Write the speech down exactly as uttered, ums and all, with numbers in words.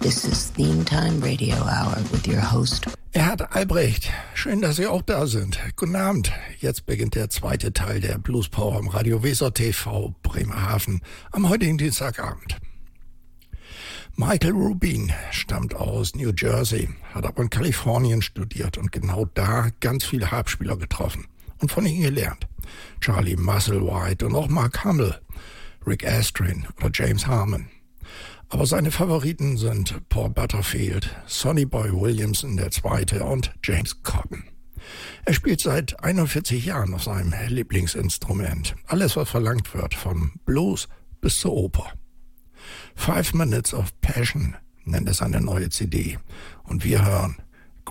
This is Theme Time Radio Hour with your host. Erhard Albrecht, schön, dass Sie auch da sind. Guten Abend. Jetzt beginnt der zweite Teil der Blues Power im Radio Weser T V Bremerhaven am heutigen Dienstagabend. Michael Rubin stammt aus New Jersey, hat aber in Kalifornien studiert und genau da ganz viele Harpspieler getroffen und von ihnen gelernt. Charlie Musselwhite und auch Mark Hummel, Rick Astrin oder James Harmon. Aber seine Favoriten sind Paul Butterfield, Sonny Boy Williamson der Zweite und James Cotton. Er spielt seit einundvierzig Jahren auf seinem Lieblingsinstrument. Alles, was verlangt wird, vom Blues bis zur Oper. Five Minutes of Passion nennt es eine neue C D. Und wir hören